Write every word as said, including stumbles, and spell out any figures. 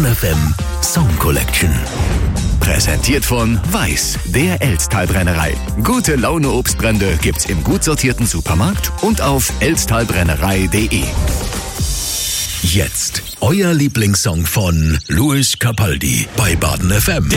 Baden F M Song Collection. Präsentiert von Weiß, der Elsttalbrennerei. Gute Laune Obstbrände gibt's im gut sortierten Supermarkt und auf elsttalbrennerei punkt de. Jetzt euer Lieblingssong von Louis Capaldi bei Baden F M.